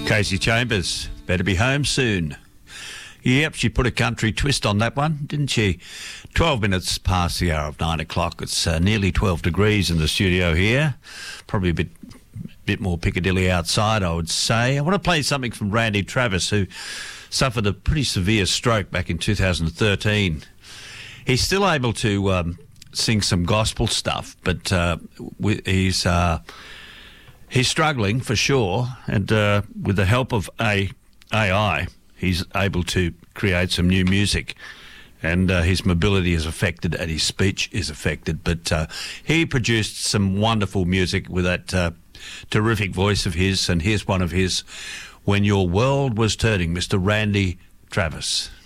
Casey Chambers, better be home soon. Yep, she put a country twist on that one, didn't she? 12 minutes past the hour of 9 o'clock. It's nearly 12 degrees in the studio here. Probably a bit more Piccadilly outside, I would say. I want to play something from Randy Travis, who suffered a pretty severe stroke back in 2013. He's still able to sing some gospel stuff, but he's struggling for sure, and with the help of AI, he's able to create some new music, and his mobility is affected and his speech is affected, but he produced some wonderful music with that terrific voice of his, and here's one of his, When Your World Was Turning, Mr. Randy Travis.